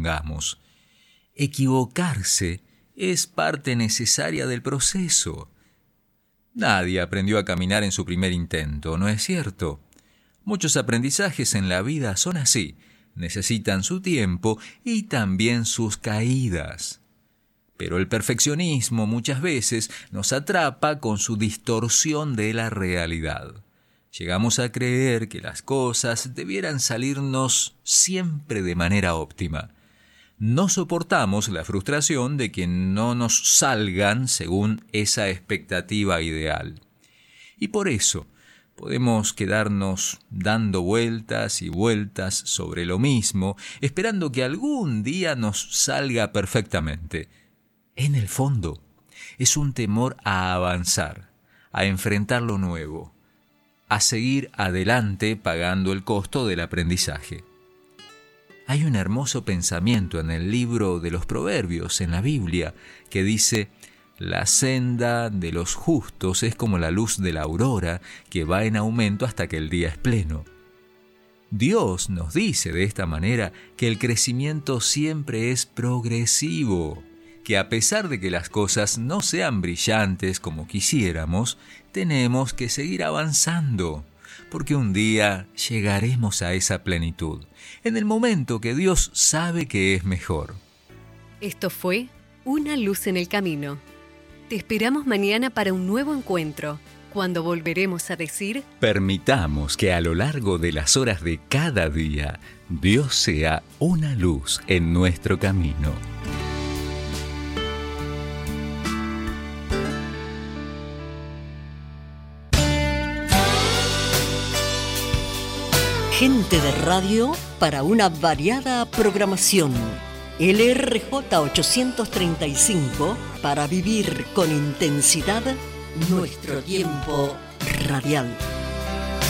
propongamos. Equivocarse es parte necesaria del proceso. Nadie aprendió a caminar en su primer intento, ¿no es cierto? Muchos aprendizajes en la vida son así. Necesitan su tiempo y también sus caídas. Pero el perfeccionismo muchas veces nos atrapa con su distorsión de la realidad. Llegamos a creer que las cosas debieran salirnos siempre de manera óptima. No soportamos la frustración de que no nos salgan según esa expectativa ideal. Y por eso podemos quedarnos dando vueltas y vueltas sobre lo mismo, esperando que algún día nos salga perfectamente. En el fondo, es un temor a avanzar, a enfrentar lo nuevo, a seguir adelante pagando el costo del aprendizaje. Hay un hermoso pensamiento en el libro de los Proverbios, en la Biblia, que dice: la senda de los justos es como la luz de la aurora, que va en aumento hasta que el día es pleno. Dios nos dice de esta manera que el crecimiento siempre es progresivo, que a pesar de que las cosas no sean brillantes como quisiéramos, tenemos que seguir avanzando, porque un día llegaremos a esa plenitud, en el momento que Dios sabe que es mejor. Esto fue Una luz en el camino. Te esperamos mañana para un nuevo encuentro, cuando volveremos a decir: permitamos que a lo largo de las horas de cada día, Dios sea una luz en nuestro camino. Gente de radio para una variada programación. LRJ 835 para vivir con intensidad nuestro tiempo radial.